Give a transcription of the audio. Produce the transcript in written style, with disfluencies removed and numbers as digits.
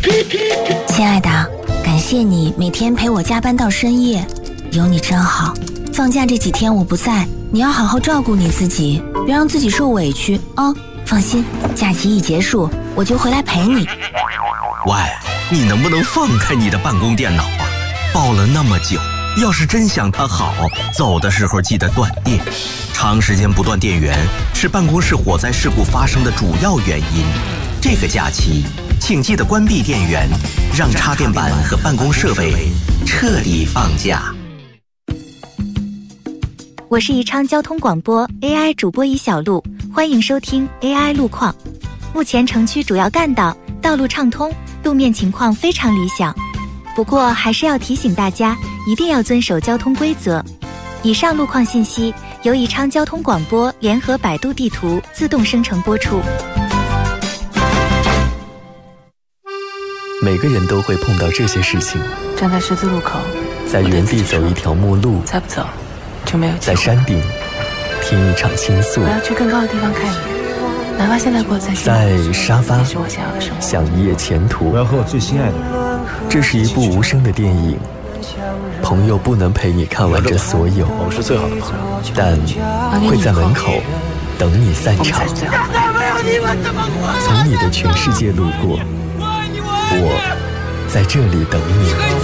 亲爱的，感谢你每天陪我加班到深夜，有你真好。放假这几天我不在，你要好好照顾你自己，别让自己受委屈啊。放心，假期一结束我就回来陪你。 喂，你能不能放开你的办公电脑啊？抱了那么久，要是真想它好，走的时候记得断电。长时间不断电源是办公室火灾事故发生的主要原因。这个假期，请记得关闭电源，让插电板和办公设备彻底放假。 我是宜昌交通广播 AI 主播宜小璐，欢迎收听 AI 路况。目前城区主要干道道路畅通，路面情况非常理想。不过还是要提醒大家，一定要遵守交通规则。以上路况信息由宜昌交通广播联合百度地图自动生成播出。 每个人都会碰到这些事情： 站在十字路口， 在原地走一条陌路， 再不走就没有机会。 在山顶听一场倾诉， 我要去更高的地方看你，哪怕现在过得再辛苦， 在沙发是我想要的生活。 想一夜前途。 我要和我最心爱的人。 这是一部无声的电影，朋友不能陪你看完这所有， 我们是最好的朋友， 但会在门口等你散场。从你的全世界路过，我在这里等你。